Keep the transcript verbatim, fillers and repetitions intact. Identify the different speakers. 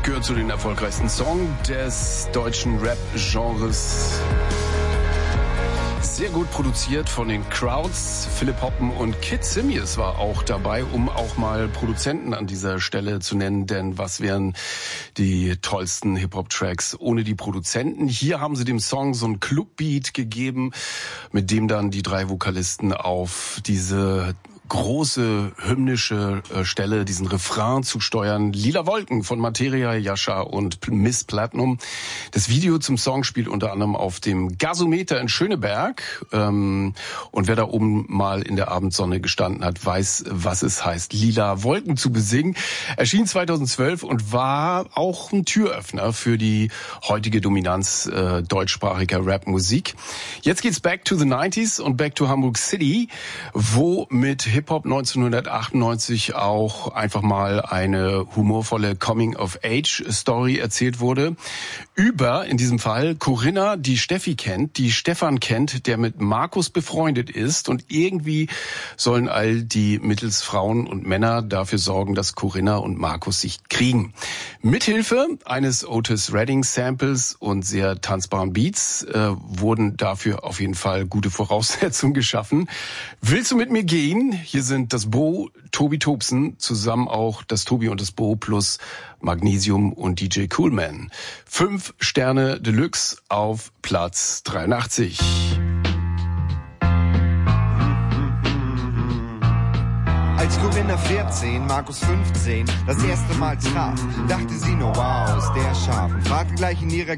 Speaker 1: gehört zu den erfolgreichsten Songs des deutschen Rap-Genres. Sehr gut produziert von den Crowds. Philipp Hoppen und Kid Simius war auch dabei, um auch mal Produzenten an dieser Stelle zu nennen. Denn was wären die tollsten Hip-Hop-Tracks ohne die Produzenten? Hier haben sie dem Song so einen Clubbeat gegeben, mit dem dann die drei Vokalisten auf diese große hymnische äh, Stelle, diesen Refrain zu steuern. Lila Wolken von Materia, Jascha und Miss Platinum. Das Video zum Song spielt unter anderem auf dem Gasometer in Schöneberg. Ähm, und wer da oben mal in der Abendsonne gestanden hat, weiß, was es heißt, Lila Wolken zu besingen. Erschien zweitausendzwölf und war auch ein Türöffner für die heutige Dominanz äh, deutschsprachiger Rap-Musik. Jetzt geht's back to the nineties und back to Hamburg City, wo mit Hip-Hop neunzehnhundertachtundneunzig auch einfach mal eine humorvolle Coming-of-Age-Story erzählt wurde. Über, in diesem Fall, Corinna, die Steffi kennt, die Stefan kennt, der mit Markus befreundet ist. Und irgendwie sollen all die mittels Frauen und Männer dafür sorgen, dass Corinna und Markus sich kriegen. Mithilfe eines Otis Redding-Samples und sehr tanzbaren Beats äh, wurden dafür auf jeden Fall gute Voraussetzungen geschaffen. Willst du mit mir gehen? Hier sind das Bo, Tobi Tobsen, zusammen auch das Tobi und das Bo plus Magnesium und D J Coolman. Fünf Sterne Deluxe auf Platz dreiundachtzig.
Speaker 2: Als Corinna vierzehn, Markus fünfzehn, das erste Mal traf, dachte sie nur wow, ist der scharf und fragte gleich in ihrer